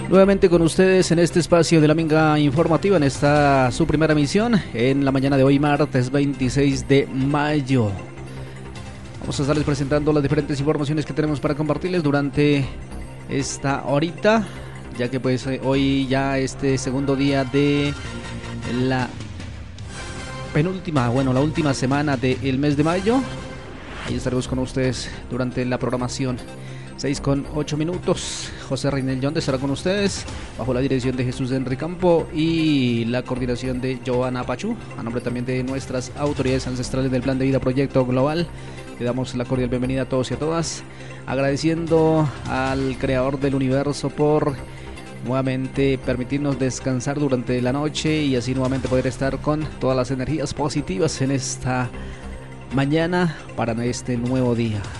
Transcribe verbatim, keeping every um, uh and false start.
Nuevamente con ustedes en este espacio de la Minga Informativa, en esta su primera emisión, en la mañana de hoy, martes veintiséis de mayo. Vamos a estarles presentando las diferentes informaciones que tenemos para compartirles durante esta horita, ya que pues hoy ya este segundo día de la penúltima, bueno, la última semana del mes de mayo. Ahí estaremos con ustedes durante la programación. seis con ocho minutos. José Reinel Yonde estará con ustedes bajo la dirección de Jesús Henry Campo y la coordinación de Joana Pachú, a nombre también de nuestras autoridades ancestrales del Plan de Vida Proyecto Global. Le damos la cordial bienvenida a todos y a todas, agradeciendo al creador del universo por nuevamente permitirnos descansar durante la noche y así nuevamente poder estar con todas las energías positivas en esta mañana para este nuevo día.